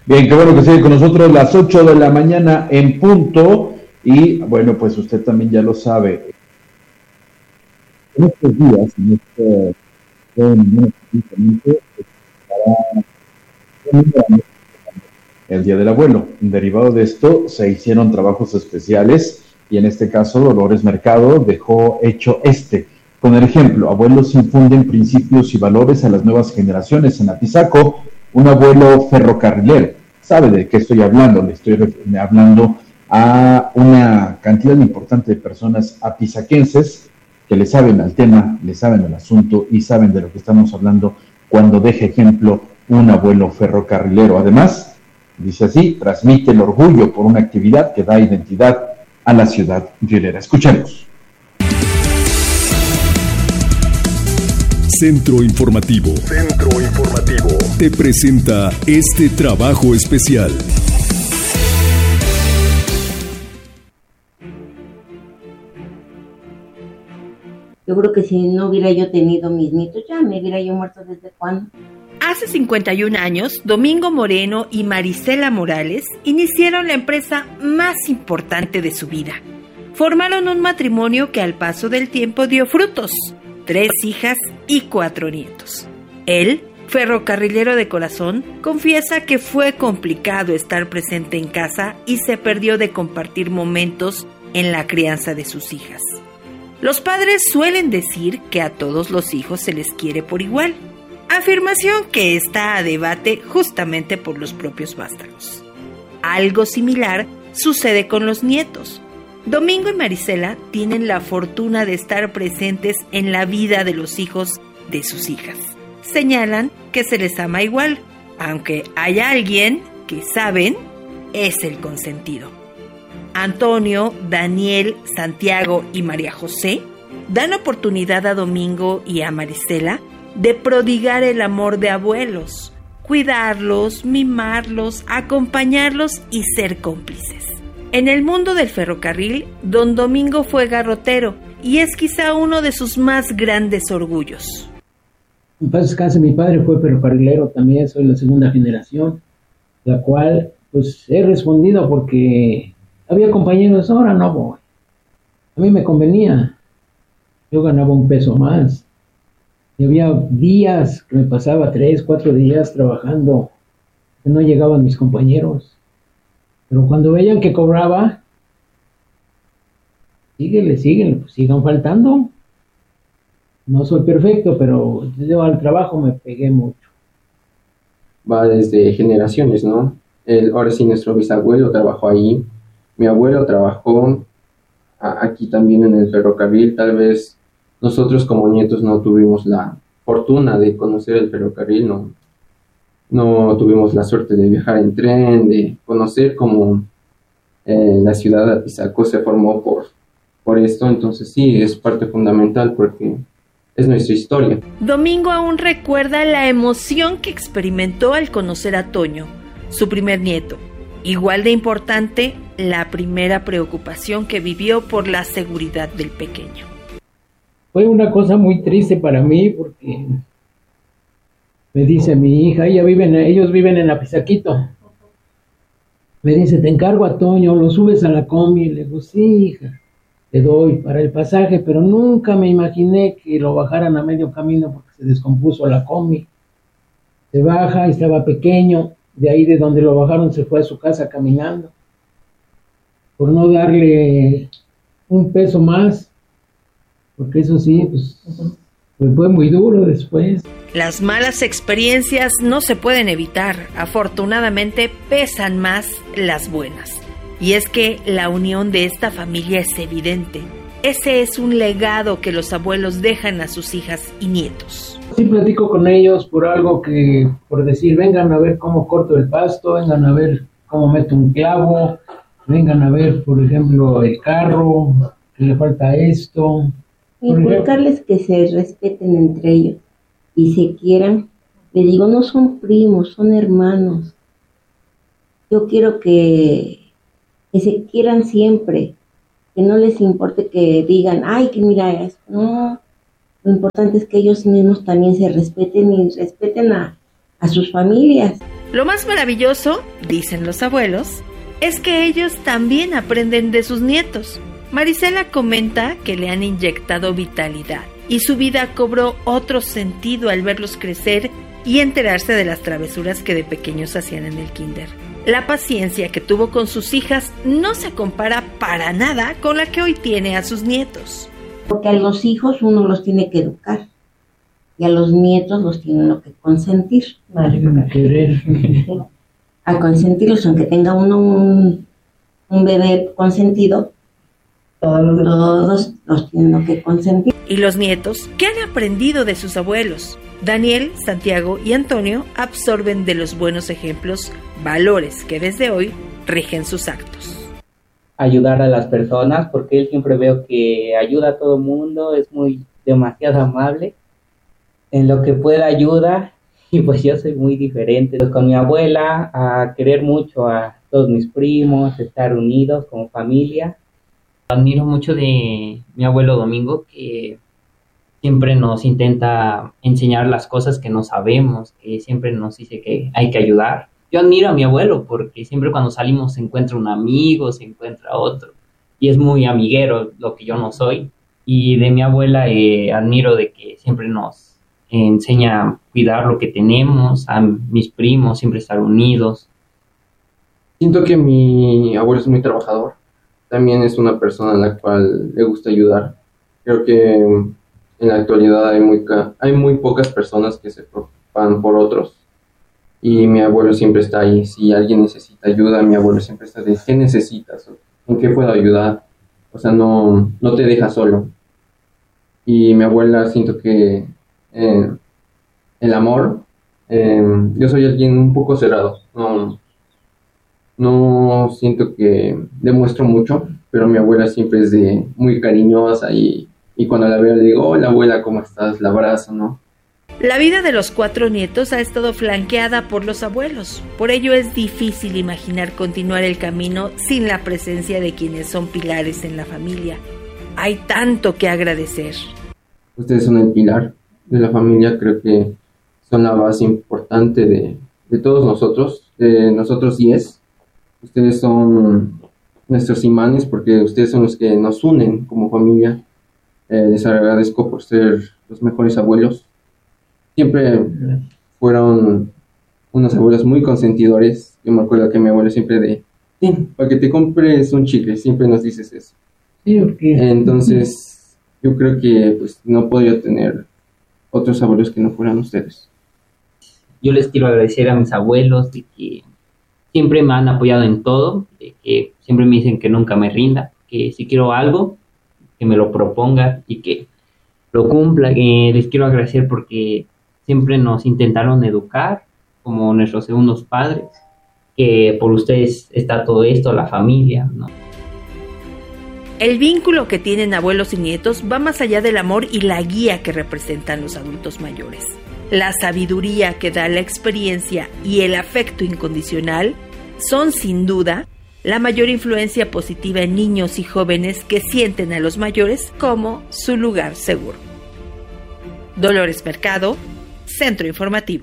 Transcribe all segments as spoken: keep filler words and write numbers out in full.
Bien, qué bueno que sigue con nosotros las ocho de la mañana en punto. Y bueno, pues usted también ya lo sabe. En estos días, en este en el Día del Abuelo. Derivado de esto, se hicieron trabajos especiales y en este caso Dolores Mercado dejó hecho este. Con el ejemplo, abuelos infunden principios y valores a las nuevas generaciones. En Apizaco, un abuelo ferrocarrilero. ¿Sabe de qué estoy hablando? Le estoy hablando a una cantidad importante de personas apizaquenses que le saben al tema, le saben al asunto y saben de lo que estamos hablando cuando deja ejemplo un abuelo ferrocarrilero. Además, dice así, transmite el orgullo por una actividad que da identidad a la ciudad rielera. Escuchemos. Centro Informativo. Centro Informativo. Te presenta este trabajo especial. Yo creo que si no hubiera yo tenido mis nietos, ya me hubiera yo muerto desde cuándo. Hace cincuenta y un años, Domingo Moreno y Marisela Morales iniciaron la empresa más importante de su vida. Formaron un matrimonio que al paso del tiempo dio frutos. Tres hijas y cuatro nietos. Él, ferrocarrilero de corazón, confiesa que fue complicado estar presente en casa y se perdió de compartir momentos en la crianza de sus hijas. Los padres suelen decir que a todos los hijos se les quiere por igual, afirmación que está a debate justamente por los propios vástagos. Algo similar sucede con los nietos. Domingo y Marisela tienen la fortuna de estar presentes en la vida de los hijos de sus hijas. Señalan que se les ama igual, aunque hay alguien que saben es el consentido. Antonio, Daniel, Santiago y María José dan oportunidad a Domingo y a Marisela de prodigar el amor de abuelos, cuidarlos, mimarlos, acompañarlos y ser cómplices. En el mundo del ferrocarril, don Domingo fue garrotero y es quizá uno de sus más grandes orgullos. En paz descanse, mi padre fue ferrocarrilero también, soy la segunda generación, la cual pues he respondido porque había compañeros, ahora no voy. A mí me convenía, yo ganaba un peso más. Y había días que me pasaba tres, cuatro días trabajando, que no llegaban mis compañeros. Pero cuando veían que cobraba, síguele, síguele, pues sigan faltando. No soy perfecto, pero yo al trabajo me pegué mucho. Va desde generaciones, ¿no? El, ahora sí, nuestro bisabuelo trabajó ahí. Mi abuelo trabajó a, aquí también en el ferrocarril. Tal vez nosotros como nietos no tuvimos la fortuna de conocer el ferrocarril, no, no tuvimos la suerte de viajar en tren, de conocer cómo eh, la ciudad de Apizaco se formó por, por esto. Entonces sí, es parte fundamental porque es nuestra historia. Domingo aún recuerda la emoción que experimentó al conocer a Toño, su primer nieto. Igual de importante, la primera preocupación que vivió por la seguridad del pequeño. Fue una cosa muy triste para mí porque me dice mi hija, ella vive en, ellos viven en Apizaquito. Me dice, te encargo a Toño, lo subes a la combi. Le digo, sí, hija, te doy para el pasaje, pero nunca me imaginé que lo bajaran a medio camino porque se descompuso la combi. Se baja, estaba pequeño, de ahí de donde lo bajaron se fue a su casa caminando. Por no darle un peso más, porque eso sí, pues, pues fue muy duro después. Las malas experiencias no se pueden evitar, afortunadamente pesan más las buenas. Y es que la unión de esta familia es evidente. Ese es un legado que los abuelos dejan a sus hijas y nietos. Sí platico con ellos por algo que, por decir, vengan a ver cómo corto el pasto, vengan a ver cómo meto un clavo, vengan a ver, por ejemplo, el carro, que le falta esto. Inculcarles que se respeten entre ellos y se quieran. Le digo, no son primos, son hermanos. Yo quiero que, que se quieran siempre, que no les importe que digan, ay, que mira esto. No, lo importante es que ellos mismos también se respeten y respeten a, a sus familias. Lo más maravilloso, dicen los abuelos, es que ellos también aprenden de sus nietos. Marisela comenta que le han inyectado vitalidad y su vida cobró otro sentido al verlos crecer y enterarse de las travesuras que de pequeños hacían en el kinder. La paciencia que tuvo con sus hijas no se compara para nada con la que hoy tiene a sus nietos. Porque a los hijos uno los tiene que educar y a los nietos los tiene uno que consentir. A querer. A consentirlos, aunque tenga uno un, un bebé consentido, todos, todos los tiene uno que consentir. ¿Y los nietos? ¿Qué han aprendido de sus abuelos? Daniel, Santiago y Antonio absorben de los buenos ejemplos valores que desde hoy rigen sus actos. Ayudar a las personas, porque él siempre veo que ayuda a todo mundo, es muy demasiado amable, en lo que pueda ayuda, y pues yo soy muy diferente. Pues con mi abuela, a querer mucho a todos mis primos, estar unidos como familia. Admiro mucho de mi abuelo Domingo, que siempre nos intenta enseñar las cosas que no sabemos, que siempre nos dice que hay que ayudar. Yo admiro a mi abuelo porque siempre cuando salimos se encuentra un amigo, se encuentra otro, y es muy amiguero, lo que yo no soy. Y de mi abuela eh, admiro de que siempre nos enseña a cuidar lo que tenemos, a mis primos, siempre estar unidos. Siento que mi abuelo es muy trabajador, también es una persona a la cual le gusta ayudar. Creo que en la actualidad hay muy, hay muy pocas personas que se preocupan por otros. Y mi abuelo siempre está ahí. Si alguien necesita ayuda, mi abuelo siempre está de ¿qué necesitas? ¿En qué puedo ayudar? O sea, no, no te deja solo. Y mi abuela, siento que eh, el amor, eh, yo soy alguien un poco cerrado. No, no siento que demuestro mucho, pero mi abuela siempre es de muy cariñosa y, y cuando la veo le digo, hola abuela, ¿cómo estás? La abrazo, ¿no? La vida de los cuatro nietos ha estado flanqueada por los abuelos. Por ello es difícil imaginar continuar el camino sin la presencia de quienes son pilares en la familia. Hay tanto que agradecer. Ustedes son el pilar de la familia, creo que son la base importante de, de todos nosotros, de nosotros diez. Ustedes son nuestros imanes porque ustedes son los que nos unen como familia. Eh, les agradezco por ser los mejores abuelos. Siempre fueron unos abuelos muy consentidores. Yo me acuerdo que mi abuelo siempre de, sí, para que te compres un chicle, siempre nos dices eso. Sí, okay. Entonces, yo creo que pues no podría tener otros abuelos que no fueran ustedes. Yo les quiero agradecer a mis abuelos de que siempre me han apoyado en todo, de que siempre me dicen que nunca me rinda, que si quiero algo, que me lo proponga y que lo cumpla. Eh, les quiero agradecer porque siempre nos intentaron educar como nuestros segundos padres, que por ustedes está todo esto, la familia, ¿no? El vínculo que tienen abuelos y nietos va más allá del amor y la guía que representan los adultos mayores. La sabiduría que da la experiencia y el afecto incondicional son, sin duda, la mayor influencia positiva en niños y jóvenes que sienten a los mayores como su lugar seguro. Dolores Mercado, Centro Informativo.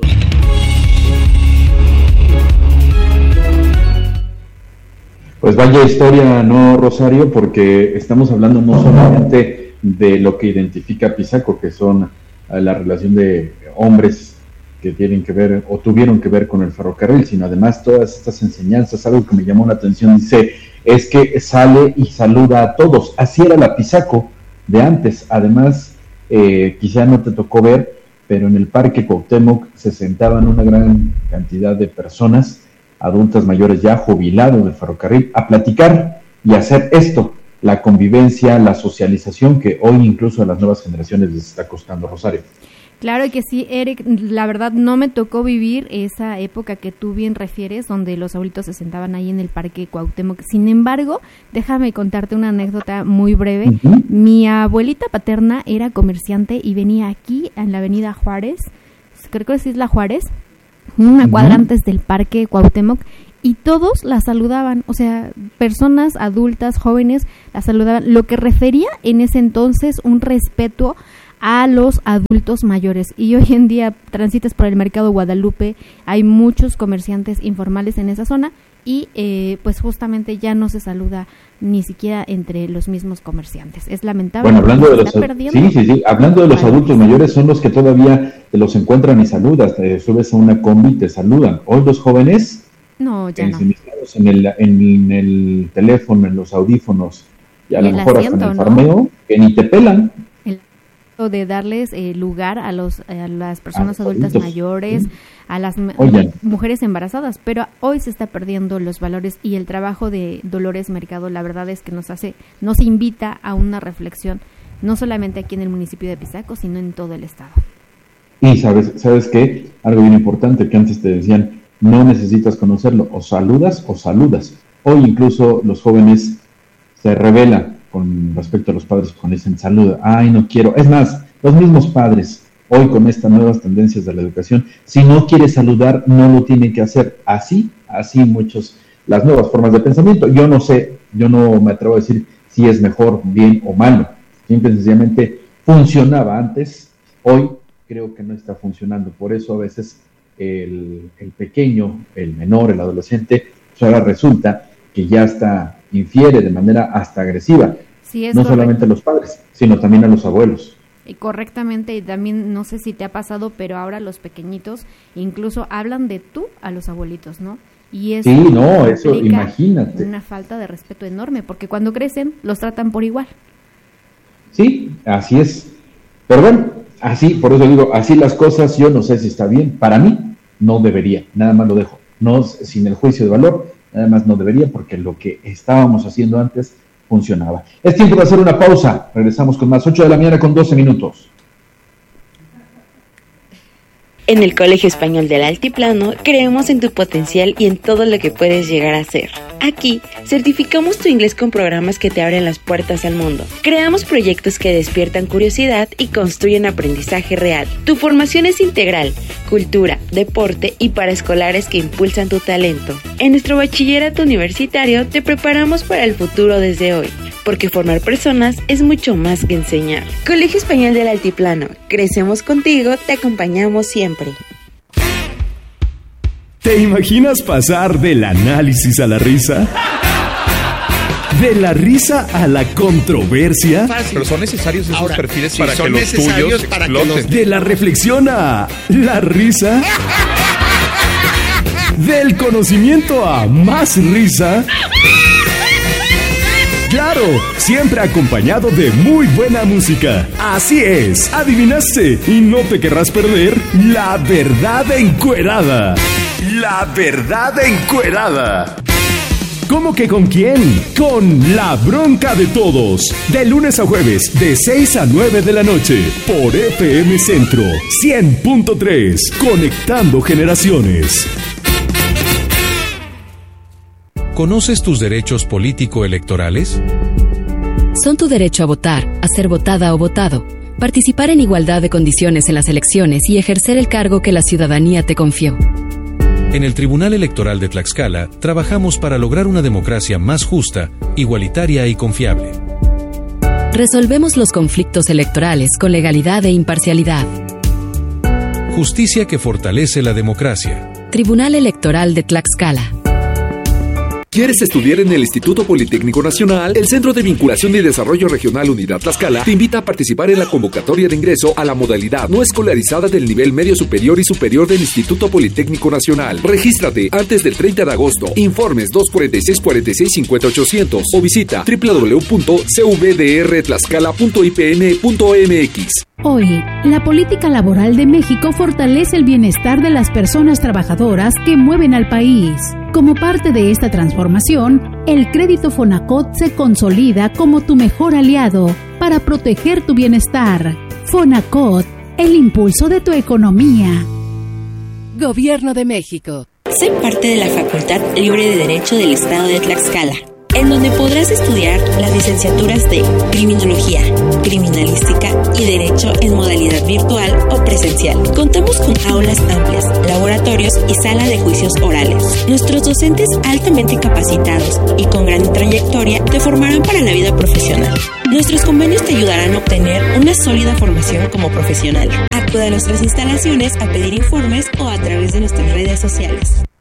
Pues vaya historia, ¿no, Rosario? Porque estamos hablando no solamente de lo que identifica a Pisaco, que son la relación de hombres que tienen que ver o tuvieron que ver con el ferrocarril, sino además todas estas enseñanzas. Algo que me llamó la atención, dice, es que sale y saluda a todos. Así era la Pisaco de antes. Además, eh, quizá no te tocó ver, pero en el Parque Cuauhtémoc se sentaban una gran cantidad de personas, adultas mayores ya jubilados del ferrocarril, a platicar y hacer esto, la convivencia, la socialización, que hoy incluso a las nuevas generaciones les está costando, Rosario. Claro que sí, Eric, la verdad no me tocó vivir esa época que tú bien refieres, donde los abuelitos se sentaban ahí en el Parque Cuauhtémoc. Sin embargo, déjame contarte una anécdota muy breve. Uh-huh. Mi abuelita paterna era comerciante y venía aquí, en la avenida Juárez, creo que es Isla Juárez, una uh-huh. cuadra antes del Parque Cuauhtémoc, y todos la saludaban, o sea, personas adultas, jóvenes, la saludaban, lo que refería en ese entonces un respeto a los adultos mayores. Y hoy en día transitas por el mercado Guadalupe, hay muchos comerciantes informales en esa zona y eh, pues justamente ya no se saluda ni siquiera entre los mismos comerciantes. Es lamentable. Bueno, hablando de los, sí, sí, sí, hablando de los vale. adultos mayores, son los que todavía te los encuentran y saludas, te subes a una combi y te saludan. Hoy los jóvenes, no, ya no. En el, en el teléfono, en los audífonos, y a lo mejor asiento, hasta en el farmeo, ¿no? Que ni te pelan. El de darles eh, lugar a los a las personas a adultas adultos. mayores, ¿sí? a las Oye. mujeres embarazadas, pero hoy se está perdiendo los valores y el trabajo de Dolores Mercado, la verdad es que nos hace, nos invita a una reflexión, no solamente aquí en el municipio de Pisaco, sino en todo el estado. Y sabes, ¿sabes qué? Algo bien importante que antes te decían, no necesitas conocerlo, o saludas o saludas. Hoy incluso los jóvenes se rebelan con respecto a los padres cuando dicen saluda, ay no quiero, es más, los mismos padres hoy con estas nuevas tendencias de la educación, si no quiere saludar no lo tiene que hacer, así, así muchos, las nuevas formas de pensamiento, yo no sé, yo no me atrevo a decir si es mejor, bien o malo, simple y sencillamente funcionaba antes, hoy creo que no está funcionando, por eso a veces el, el pequeño, el menor, el adolescente, pues ahora resulta que ya está infiere de manera hasta agresiva, sí, es no correcto. solamente a los padres, sino también a los abuelos. Y correctamente, y también no sé si te ha pasado, pero ahora los pequeñitos incluso hablan de tú a los abuelitos, ¿no? Y eso sí, no, eso, imagínate. Una falta de respeto enorme, porque cuando crecen los tratan por igual. Sí, así es. Pero bueno, así, por eso digo, así las cosas, yo no sé si está bien. Para mí, no debería, nada más lo dejo. No, sin el juicio de valor, nada más no debería, porque lo que estábamos haciendo antes funcionaba. Es tiempo de hacer una pausa. Regresamos con más. ocho de la mañana con doce minutos. En el Colegio Español del Altiplano creemos en tu potencial y en todo lo que puedes llegar a ser. Aquí certificamos tu inglés con programas que te abren las puertas al mundo. Creamos proyectos que despiertan curiosidad y construyen aprendizaje real. Tu formación es integral, cultura, deporte y paraescolares que impulsan tu talento. En nuestro bachillerato universitario te preparamos para el futuro desde hoy, porque formar personas es mucho más que enseñar. Colegio Español del Altiplano, crecemos contigo, te acompañamos siempre. ¿Te imaginas pasar del análisis a la risa? ¿De la risa a la controversia? Pero son necesarios esos Ahora, perfiles sí, para, que los tuyos para que los... ¿De la reflexión a la risa? ¿Del conocimiento a más risa? Claro, siempre acompañado de muy buena música. Así es, adivinaste y no te querrás perder La Verdad Encuerada. La Verdad Encuerada. ¿Cómo que con quién? Con La Bronca de Todos. De lunes a jueves, de seis a nueve de la noche, por F M Centro cien punto tres, conectando generaciones. ¿Conoces tus derechos político-electorales? Son tu derecho a votar, a ser votada o votado, participar en igualdad de condiciones en las elecciones y ejercer el cargo que la ciudadanía te confió. En el Tribunal Electoral de Tlaxcala, trabajamos para lograr una democracia más justa, igualitaria y confiable. Resolvemos los conflictos electorales con legalidad e imparcialidad. Justicia que fortalece la democracia. Tribunal Electoral de Tlaxcala. ¿Quieres estudiar en el Instituto Politécnico Nacional? El Centro de Vinculación y Desarrollo Regional Unidad Tlaxcala te invita a participar en la convocatoria de ingreso a la modalidad no escolarizada del nivel medio superior y superior del Instituto Politécnico Nacional. Regístrate antes del treinta de agosto. Informes dos cuatro seis, cuatro seis, cinco ocho cero cero o visita doble u doble u doble u punto c v d r tlaxcala punto i p n punto m x. Hoy, la política laboral de México fortalece el bienestar de las personas trabajadoras que mueven al país. Como parte de esta transformación, el crédito Fonacot se consolida como tu mejor aliado para proteger tu bienestar. Fonacot, el impulso de tu economía. Gobierno de México. Sé parte de la Facultad Libre de Derecho del Estado de Tlaxcala. en donde podrás estudiar las licenciaturas de Criminología, Criminalística y Derecho en modalidad virtual o presencial. Contamos con aulas amplias, laboratorios y sala de juicios orales. Nuestros docentes altamente capacitados y con gran trayectoria te formarán para la vida profesional. Nuestros convenios te ayudarán a obtener una sólida formación como profesional. Acude a nuestras instalaciones a pedir informes o a través de nuestras redes sociales.